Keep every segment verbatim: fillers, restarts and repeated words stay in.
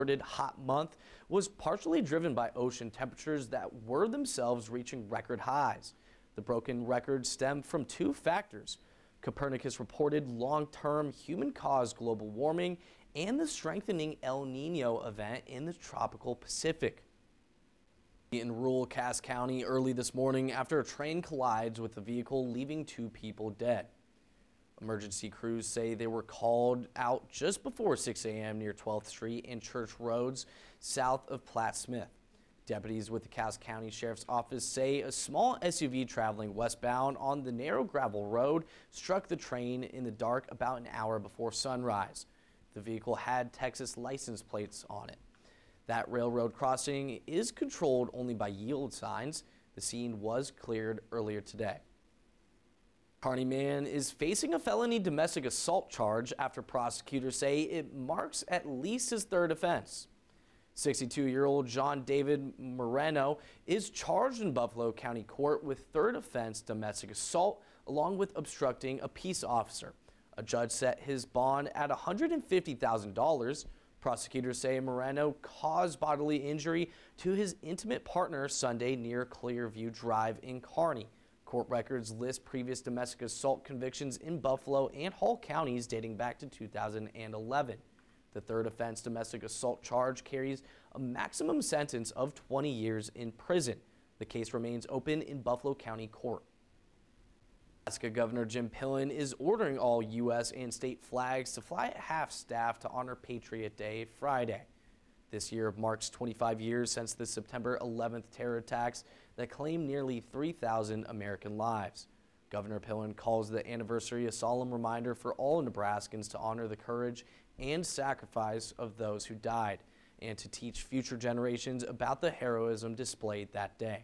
hot month was partially driven by ocean temperatures that were themselves reaching record highs. The broken record stemmed from two factors: Copernicus reported long-term human-caused global warming and the strengthening El Nino event in the tropical Pacific. In rural Cass County early this morning after a train collides with a vehicle, leaving two people dead. Emergency crews say they were called out just before six A M near twelfth street and Church Roads south of Platt Smith. Deputies with the Cass County Sheriff's Office say a small S U V traveling westbound on the narrow gravel road struck the train in the dark about an hour before sunrise. The vehicle had Texas license plates on it. That railroad crossing is controlled only by yield signs. The scene was cleared earlier today. Kearney man is facing a felony domestic assault charge after prosecutors say it marks at least his third offense. sixty-two-year-old John David Moreno is charged in Buffalo County Court with third offense domestic assault along with obstructing a peace officer. A judge set his bond at one hundred fifty thousand dollars. Prosecutors say Moreno caused bodily injury to his intimate partner Sunday near Clearview Drive in Kearney. Court records list previous domestic assault convictions in Buffalo and Hall counties dating back to two thousand eleven. The third offense domestic assault charge carries a maximum sentence of twenty years in prison. The case remains open in Buffalo County Court. Nebraska Governor Jim Pillen is ordering all U S and state flags to fly at half-staff to honor Patriot Day Friday. This year marks twenty-five years since the September eleventh terror attacks that claimed nearly three thousand American lives. Governor Pillen calls the anniversary a solemn reminder for all Nebraskans to honor the courage and sacrifice of those who died and to teach future generations about the heroism displayed that day.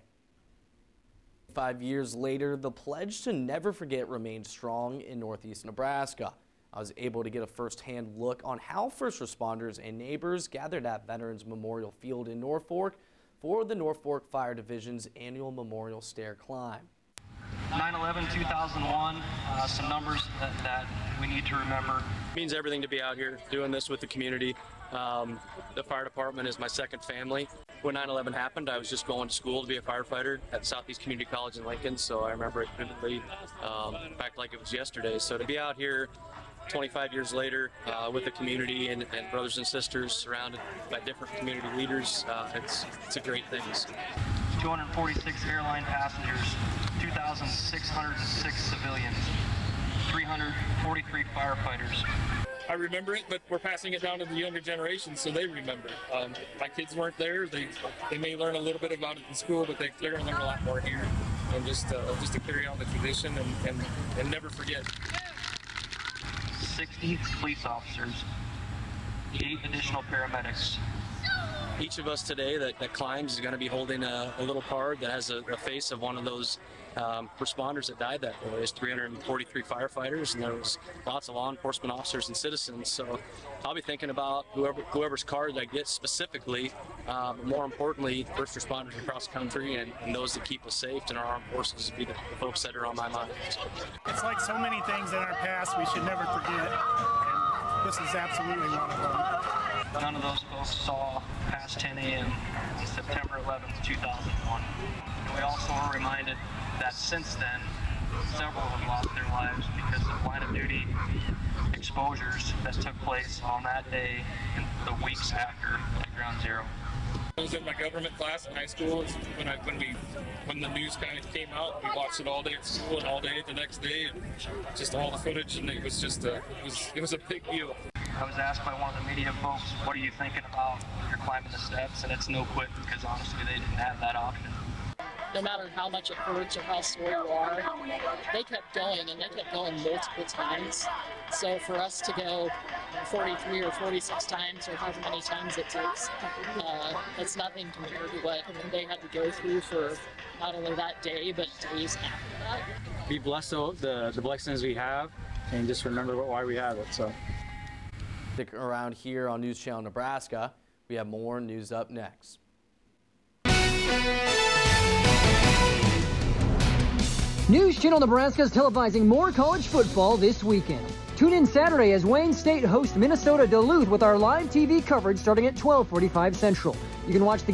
Five years later, the pledge to never forget remains strong in Northeast Nebraska. I was able to get a first-hand look on how first responders and neighbors gathered at Veterans Memorial Field in Norfolk for the Norfolk Fire Division's annual Memorial Stair Climb. nine eleven two thousand one, uh, some numbers that, that we need to remember. It means everything to be out here doing this with the community. Um, the fire department is my second family. When nine eleven happened, I was just going to school to be a firefighter at Southeast Community College in Lincoln, so I remember it vividly, um, in fact, like it was yesterday. So to be out here twenty-five years later uh, with the community and, and brothers and sisters surrounded by different community leaders, uh, it's, it's a great thing. two hundred forty-six airline passengers, two thousand six hundred six civilians, three hundred forty-three firefighters. I remember it, but we're passing it down to the younger generation so they remember. Um, my kids weren't there. They they may learn a little bit about it in school, but they, they're going to learn a lot more here. And just uh, just to carry on the tradition and, and, and never forget. sixty police officers, eight additional paramedics. Each of us today that, that climbs is going to be holding a, a little card that has a, a face of one of those um, responders that died that day. There's three hundred forty-three firefighters, and there was lots of law enforcement officers and citizens. So I'll be thinking about whoever whoever's card I get specifically, uh, but more importantly, first responders across the country and, and those that keep us safe and our armed forces be the, the folks that are on my mind. It's like so many things in our past we should never forget, and this is absolutely one of them. None of those folks saw past ten A M on September eleventh two thousand one. And we also were reminded that since then, several have lost their lives because of line of duty exposures that took place on that day and the weeks after at Ground Zero. I was in my government class in high school when I when we when the news kind of came out. We watched it all day at school and all day the next day, and just all the footage, and it was just a it was it was a big deal. I was asked by one of the media folks, "What are you thinking about when you're climbing the steps?" And it's no quit because honestly, they didn't have that option. No matter how much it hurts or how sore you are, they kept going, and they kept going multiple times. So for us to go forty-three or forty-six times, or however many times it takes, uh, that's nothing compared to what they had to go through for not only that day, but days after that. Be blessed with the, the blessings we have, and just remember why we have it. So. Stick around here on News Channel Nebraska. We have more news up next. News Channel Nebraska is televising more college football this weekend. Tune in Saturday as Wayne State hosts Minnesota Duluth with our live T V coverage starting at twelve forty-five Central. You can watch the